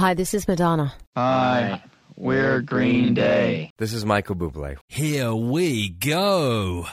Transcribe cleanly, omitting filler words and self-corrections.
Hi, this is Madonna. Hi, we're Green Day. This is Michael Bublé. Here we go.